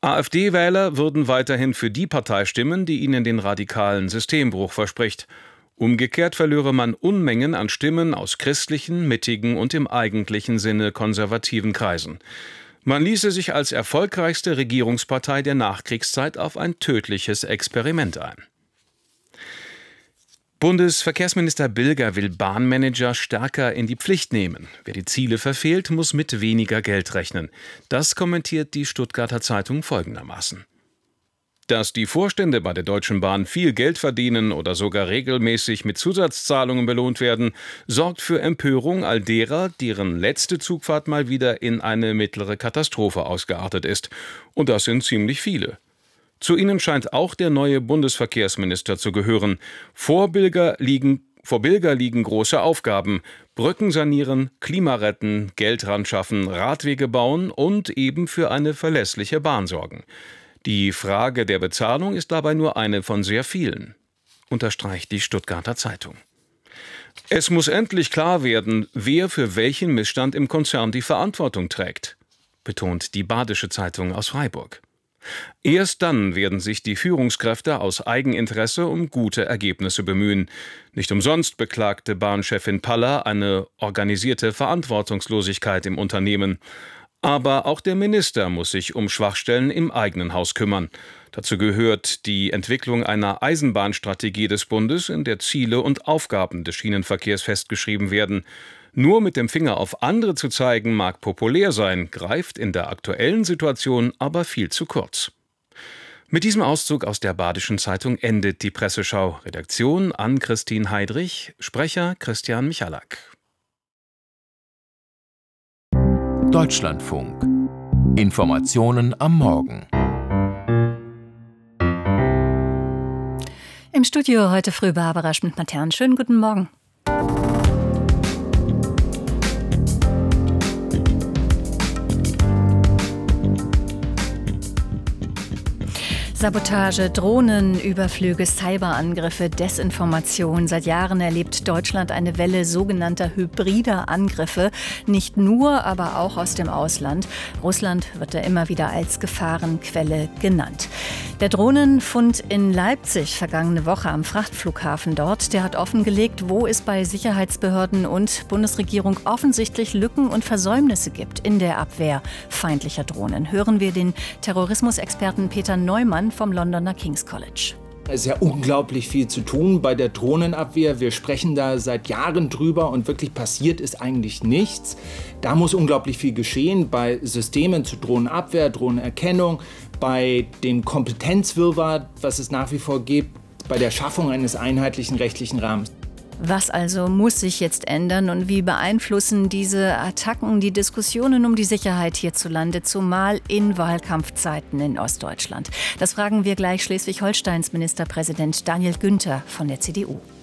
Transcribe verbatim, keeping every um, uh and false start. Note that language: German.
AfD-Wähler würden weiterhin für die Partei stimmen, die ihnen den radikalen Systembruch verspricht. Umgekehrt verlöre man Unmengen an Stimmen aus christlichen, mittigen und im eigentlichen Sinne konservativen Kreisen. Man ließe sich als erfolgreichste Regierungspartei der Nachkriegszeit auf ein tödliches Experiment ein. Bundesverkehrsminister Bilger will Bahnmanager stärker in die Pflicht nehmen. Wer die Ziele verfehlt, muss mit weniger Geld rechnen. Das kommentiert die Stuttgarter Zeitung folgendermaßen: Dass die Vorstände bei der Deutschen Bahn viel Geld verdienen oder sogar regelmäßig mit Zusatzzahlungen belohnt werden, sorgt für Empörung all derer, deren letzte Zugfahrt mal wieder in eine mittlere Katastrophe ausgeartet ist. Und das sind ziemlich viele. Zu ihnen scheint auch der neue Bundesverkehrsminister zu gehören. Vor Bilger liegen, vor Bilger liegen große Aufgaben: Brücken sanieren, Klima retten, Geld ran schaffen, Radwege bauen und eben für eine verlässliche Bahn sorgen. Die Frage der Bezahlung ist dabei nur eine von sehr vielen, unterstreicht die Stuttgarter Zeitung. Es muss endlich klar werden, wer für welchen Missstand im Konzern die Verantwortung trägt, betont die Badische Zeitung aus Freiburg. Erst dann werden sich die Führungskräfte aus Eigeninteresse um gute Ergebnisse bemühen. Nicht umsonst beklagte Bahnchefin Paller eine organisierte Verantwortungslosigkeit im Unternehmen. Aber auch der Minister muss sich um Schwachstellen im eigenen Haus kümmern. Dazu gehört die Entwicklung einer Eisenbahnstrategie des Bundes, in der Ziele und Aufgaben des Schienenverkehrs festgeschrieben werden. Nur mit dem Finger auf andere zu zeigen, mag populär sein, greift in der aktuellen Situation aber viel zu kurz. Mit diesem Auszug aus der Badischen Zeitung endet die Presseschau. Redaktion Ann-Christine Heidrich, Sprecher Christian Michalak. Deutschlandfunk. Informationen am Morgen. Im Studio heute früh Barbara Schmidt-Matern. Schönen guten Morgen. Sabotage, Drohnen, Überflüge, Cyberangriffe, Desinformation. Seit Jahren erlebt Deutschland eine Welle sogenannter hybrider Angriffe. Nicht nur, aber auch aus dem Ausland. Russland wird da immer wieder als Gefahrenquelle genannt. Der Drohnenfund in Leipzig vergangene Woche am Frachtflughafen dort, der hat offengelegt, wo es bei Sicherheitsbehörden und Bundesregierung offensichtlich Lücken und Versäumnisse gibt in der Abwehr feindlicher Drohnen. Hören wir den Terrorismusexperten Peter Neumann vom Londoner King's College. Es ist ja unglaublich viel zu tun bei der Drohnenabwehr. Wir sprechen da seit Jahren drüber und wirklich passiert ist eigentlich nichts. Da muss unglaublich viel geschehen bei Systemen zur Drohnenabwehr, Drohnenerkennung, bei dem Kompetenzwirrwarr, was es nach wie vor gibt, bei der Schaffung eines einheitlichen rechtlichen Rahmens. Was also muss sich jetzt ändern und wie beeinflussen diese Attacken die Diskussionen um die Sicherheit hierzulande, zumal in Wahlkampfzeiten in Ostdeutschland? Das fragen wir gleich Schleswig-Holsteins Ministerpräsident Daniel Günther von der C D U.